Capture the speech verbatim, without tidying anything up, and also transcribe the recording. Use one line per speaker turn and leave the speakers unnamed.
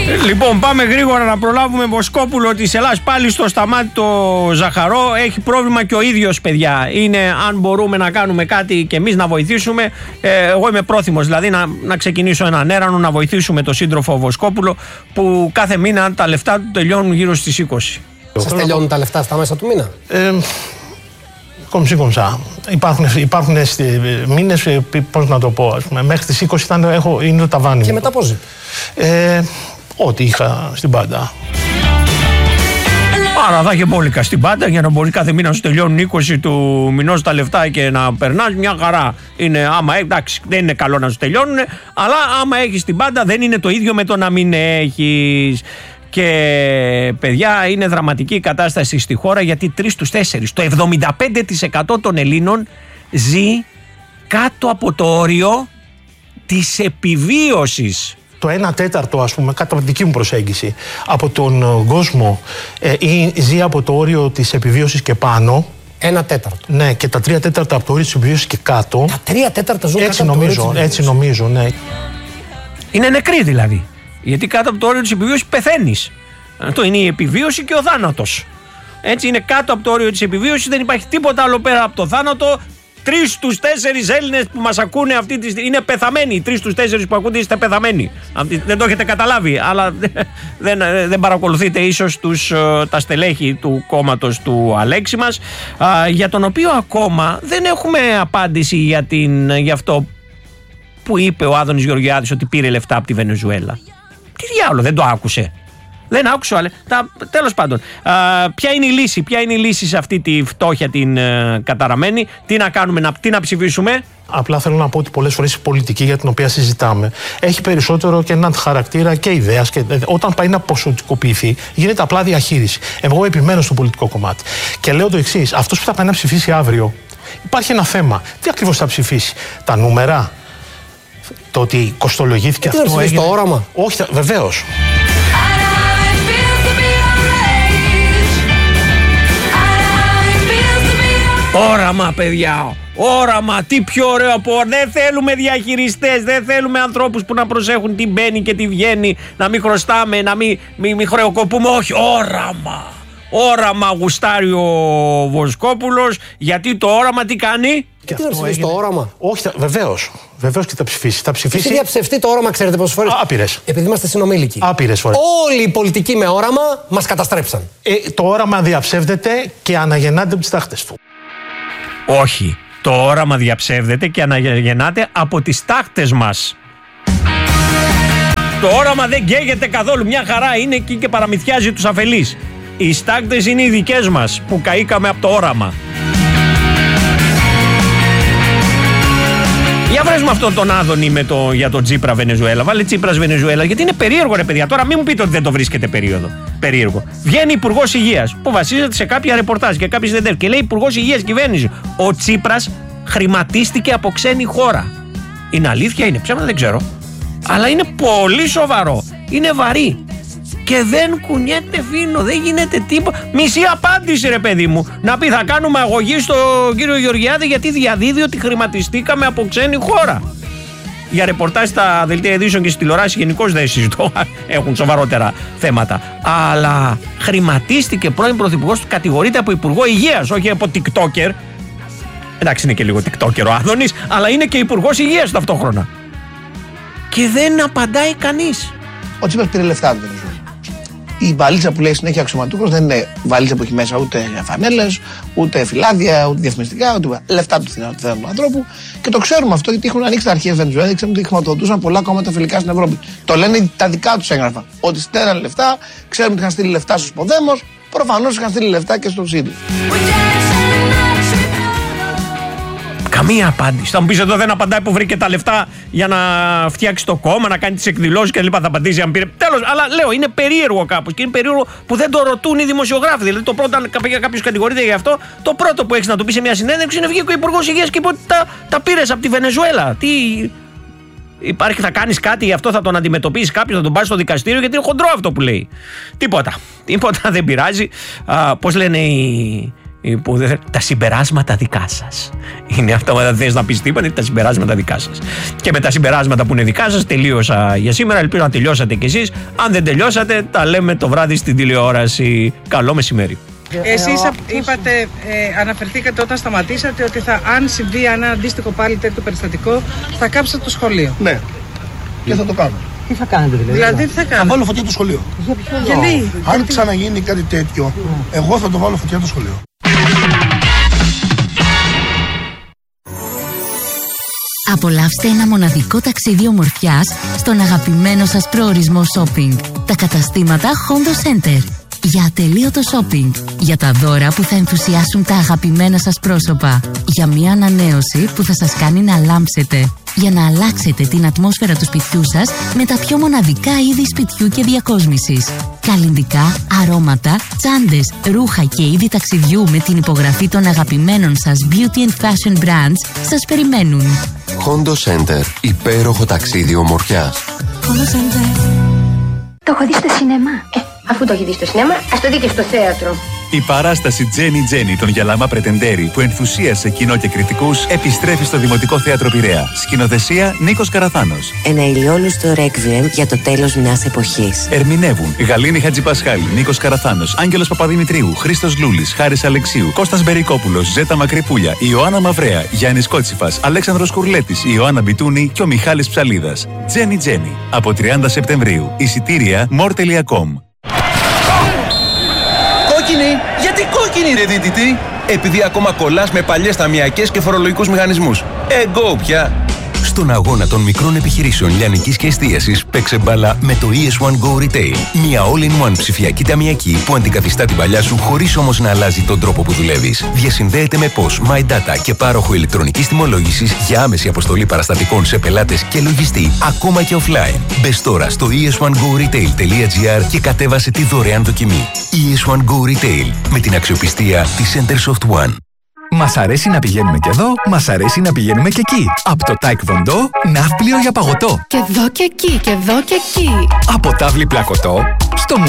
Λοιπόν, πάμε γρήγορα να προλάβουμε. Βοσκόπουλο της Ελλάδας πάλι στο σταμάτη το Ζαχαρό. Έχει πρόβλημα και ο ίδιος, παιδιά. Είναι αν μπορούμε να κάνουμε κάτι και εμείς να βοηθήσουμε. Ε, εγώ είμαι πρόθυμος δηλαδή να, να ξεκινήσω έναν έρανο, να βοηθήσουμε τον σύντροφο Βοσκόπουλο, που κάθε μήνα τα λεφτά του τελειώνουν γύρω στις είκοσι.
Σας τελειώνουν τα λεφτά στα μέσα του μήνα?
Ε, κομψή κομψά. Υπάρχουν, υπάρχουν μήνες, πώς να το πω, ας πούμε, μέχρι τις είκοσι ήταν, έχω, είναι το ταβάνι.
Και μετά πώς ζει?
Ε, ό,τι είχα στην πάντα.
Άρα θα είχε μπόλικα στην πάντα για να μπορεί κάθε μήνα να σου τελειώνουν είκοσι του μηνός τα λεφτά και να περνάς μια χαρά. Είναι, άμα, εντάξει, δεν είναι καλό να σου τελειώνουν, αλλά άμα έχεις την πάντα δεν είναι το ίδιο με το να μην έχεις. Και παιδιά, είναι δραματική η κατάσταση στη χώρα, γιατί τρεις στους τέσσερις, το εβδομήντα πέντε τοις εκατό των Ελλήνων ζει κάτω από το όριο της επιβίωσης.
Το ένα τέταρτο, ας πούμε, κατά τη δική μου προσέγγιση, από τον κόσμο ε, ζει από το όριο της επιβίωσης και πάνω.
Ένα τέταρτο.
Ναι, και τα τρία τέταρτα από το όριο της επιβίωσης και κάτω.
Τα τρία τέταρτα ζουν
έτσι
κάτω
νομίζω,
από το όριο της
έτσι νομίζω, ναι.
Είναι νεκροί δηλαδή. Γιατί κάτω από το όριο της επιβίωσης πεθαίνεις. Αυτό είναι η επιβίωση και ο θάνατος. Έτσι είναι, κάτω από το όριο της επιβίωσης δεν υπάρχει τίποτα άλλο πέρα από το θάνατο. Τρεις στους τέσσερις Έλληνες που μας ακούνε αυτή τη στιγμή είναι πεθαμένοι. Τρεις στους τέσσερις που ακούτε είστε πεθαμένοι. Δεν το έχετε καταλάβει, αλλά δεν, δεν παρακολουθείτε ίσως τους, τα στελέχη του κόμματος του Αλέξη μας, για τον οποίο ακόμα δεν έχουμε απάντηση για, την, για αυτό που είπε ο Άδωνης Γεωργιάδης, ότι πήρε λεφτά από τη Βενεζουέλα. Τι διάολο, δεν το άκουσε? Δεν άκουσε, αλλά τέλος πάντων. Α, ποια είναι η λύση, ποια είναι η λύση σε αυτή τη φτώχεια την ε, καταραμένη? Τι να κάνουμε, να, τι να ψηφίσουμε?
Απλά θέλω να πω ότι πολλές φορές η πολιτική για την οποία συζητάμε έχει περισσότερο και έναν χαρακτήρα και ιδέας. Και όταν πάει να ποσοτικοποιηθεί, γίνεται απλά διαχείριση. Εγώ επιμένω στο πολιτικό κομμάτι. Και λέω το εξής: αυτός που θα πάει να ψηφίσει αύριο, υπάρχει ένα θέμα. Τι ακριβώς θα ψηφίσει? Τα νούμερα? Το ότι κοστολογήθηκε
τι
αυτό?
Έγινε... το όραμα?
Όχι, βεβαίως.
Όραμα, παιδιά! Όραμα! Τι πιο ωραίο από... Δεν θέλουμε διαχειριστές, δεν θέλουμε ανθρώπους που να προσέχουν τι μπαίνει και τι βγαίνει, να μην χρωστάμε, να μην, μην, μην χρεοκοπούμε. Όχι, όραμα! Όραμα γουστάρει ο Βοσκόπουλος, γιατί το όραμα τι κάνει?
Και τι θα ψηφίσει έγινε... το όραμα?
Όχι, βεβαίως. Βεβαίως και θα ψηφίσει. Θα ψηφίσει.
Έχει διαψευστεί το όραμα, ξέρετε πόσες φορές?
Άπειρες.
Επειδή είμαστε συνομήλικοι.
Άπειρες φορές.
Όλοι οι πολιτικοί με όραμα μας καταστρέψαν.
Ε, το όραμα διαψεύδεται και αναγεννάται από τις τάχτες του.
Όχι. Το όραμα διαψεύδεται και αναγεννάται από τις τάχτες μας. Το όραμα δεν καίγεται καθόλου. Μια χαρά είναι εκεί και παραμυθιάζει τους αφελείς. Οι στάκτες είναι οι δικές μας που καήκαμε από το όραμα. Για βρες με αυτόν τον Άδωνη με το, για τον Τσίπρα Βενεζουέλα. Βάλε Τσίπρας Βενεζουέλα, γιατί είναι περίεργο, ρε παιδιά. Τώρα μην μου πείτε ότι δεν το βρίσκεται περίοδο. Περίεργο. Βγαίνει Υπουργός Υγείας που βασίζεται σε κάποια ρεπορτάζ και κάποιες συνεντεύξεις και λέει Υπουργός Υγείας κυβέρνηση: ο Τσίπρας χρηματίστηκε από ξένη χώρα. Είναι αλήθεια, είναι ψέμα, δεν ξέρω. Αλλά είναι πολύ σοβαρό. Είναι βαρύ. Και δεν κουνιέται φίνο, δεν γίνεται τίποτα. Μισή απάντηση, ρε παιδί μου. Να πει θα κάνουμε αγωγή στον κύριο Γεωργιάδη γιατί διαδίδει ότι χρηματιστήκαμε από ξένη χώρα. Για ρεπορτάζ στα δελτία ειδήσεων και στις τηλεοράσεις γενικώς δεν συζητώ. Έχουν σοβαρότερα θέματα. Αλλά χρηματίστηκε πρώην πρωθυπουργός, κατηγορείται από Υπουργό Υγείας, όχι από TikToker. Εντάξει, είναι και λίγο TikToker ο Άδωνης, αλλά είναι και Υπουργός Υγείας ταυτόχρονα. Και δεν απαντάει κανείς.
Ο Τσίπρας πήρε λεφτά του. Η βαλίτσα που λέει συνέχεια αξιωματούχος δεν είναι βαλίτσα που έχει μέσα ούτε φανέλες, ούτε φυλάδια, ούτε διαφημιστικά, ούτε λεφτά του θένου ανθρώπου. Και το ξέρουμε αυτό γιατί έχουν ανοίξει τα αρχεία Βενεζουέλα και ξέρουμε ότι χρηματοδοτούσαν πολλά κόμματα φιλικά στην Ευρώπη. Το λένε τα δικά τους έγγραφα. Ότι στέλναν λεφτά, ξέρουμε ότι είχαν στείλει λεφτά στους Ποδέμος, προφανώς είχαν στείλει λεφτά και στον ΣΥΡΙΖΑ.
Καμία απάντηση. Θα μου πεις εδώ δεν απαντάει που βρήκε τα λεφτά για να φτιάξει το κόμμα, να κάνει τις εκδηλώσεις κλπ. Θα απαντήσει αν πήρε. Τέλος, αλλά λέω είναι περίεργο κάπως και είναι περίεργο που δεν το ρωτούν οι δημοσιογράφοι. Δηλαδή το πρώτο, αν κάποιος κατηγορείται για αυτό, το πρώτο που έχεις να του πει σε μια συνέντευξη είναι βγήκε ο Υπουργός Υγείας και είπε ότι τα, τα πήρες από τη Βενεζουέλα. Τι. Υπάρχει, θα κάνεις κάτι γι' αυτό, θα τον αντιμετωπίσεις κάποιος, θα τον πάρεις στο δικαστήριο, γιατί είναι χοντρό αυτό που λέει. Τίποτα. Τίποτα δεν πειράζει. Πώς λένε οι. Που δεν... Τα συμπεράσματα δικά σας. Είναι αυτά που δεν θες να πεις τίποτα, είναι τα συμπεράσματα δικά σας. Και με τα συμπεράσματα που είναι δικά σας, τελείωσα για σήμερα. Ελπίζω να τελειώσατε κι εσείς. Αν δεν τελειώσατε, τα λέμε το βράδυ στην τηλεόραση. Καλό μεσημέρι.
Εσείς είπατε, ε, αναφερθήκατε όταν σταματήσατε ότι θα, αν συμβεί ένα αντίστοιχο πάλι τέτοιο περιστατικό, θα κάψετε το σχολείο.
Ναι. Και θα το κάνω.
Τι θα κάνετε δηλαδή? Δηλαδή τι θα κάνετε?
Θα βάλω φωτιά το σχολείο.
Για ποιο λόγο? Γιατί?
Αν ξαναγίνει κάτι τέτοιο, mm. εγώ θα το βάλω φωτιά το σχολείο.
Απολαύστε ένα μοναδικό ταξίδι ομορφιάς στον αγαπημένο σας προορισμό shopping. Τα καταστήματα Hondo Center. Για ατελείωτο shopping. Για τα δώρα που θα ενθουσιάσουν τα αγαπημένα σας πρόσωπα. Για μια ανανέωση που θα σας κάνει να λάμψετε. Για να αλλάξετε την ατμόσφαιρα του σπιτιού σας με τα πιο μοναδικά είδη σπιτιού και διακόσμησης. Καλλυντικά, αρώματα, τσάντες, ρούχα και είδη ταξιδιού με την υπογραφή των αγαπημένων σας beauty and fashion brands σας περιμένουν.
Hondo Center. Υπέροχο ταξίδι ομορφιάς.
Hondo Center. Το έχω δει στο σινεμά. Ε, αφού το έχει δει στο σινεμά, ας το δει και στο θέατρο.
Η παράσταση Τζένι Τζένι των Γιαλάμα Πρετεντέρη που ενθουσίασε κοινό και κριτικούς επιστρέφει στο Δημοτικό Θέατρο Πειραιά. Σκηνοθεσία Νίκος Καραθάνος.
Ένα ηλιόλουστο ρέκβιεμ για το τέλος μιας εποχής.
Ερμηνεύουν Γαλήνη Χατζηπασχάλη, Νίκος Καραθάνος, Άγγελος Παπαδημητρίου, Χρήστος Λούλης, Χάρης Αλεξίου, Κώστας Μπερικόπουλος, Ζέτα Μακρυπούλια, Ιωάννα Μαυρέα, Γιάννης Κότσιφας, Αλέξανδρος Κουρλέτης, Ιωάννα Μπιτούνη και ο Μιχάλης Ψαλίδας. Τζένι Τζένι από τριάντα Σεπτεμβρίου. Εισιτήρια more τελεία com.
Κόκκινη! Γιατί κόκκινη ρε δίτητη! Επειδή ακόμα κολλάς με παλιές ταμιακές και φορολογικούς μηχανισμούς. Εγκό πια!
Στον αγώνα των μικρών επιχειρήσεων λιανικής και εστίασης παίξε μπάλα με το ι ες one Go Retail. Μια all-in-one ψηφιακή ταμιακή που αντικαθιστά την παλιά σου χωρίς όμως να αλλάζει τον τρόπο που δουλεύεις. Διασυνδέεται με P O S, MyData και πάροχο ηλεκτρονικής τιμολόγησης για άμεση αποστολή παραστατικών σε πελάτες και λογιστή, ακόμα και offline. Μπες τώρα στο ι ες one go retail τελεία gr και κατέβασε τη δωρεάν δοκιμή. ι ες one Go Retail με την αξιοπιστία της Centersoft One.
Μας αρέσει να πηγαίνουμε και εδώ, μας αρέσει να πηγαίνουμε και εκεί. Από το Taekwondo, ναύπλιο για παγωτό.
Και εδώ και εκεί, και εδώ και εκεί.
Από τάβλη πλακωτό,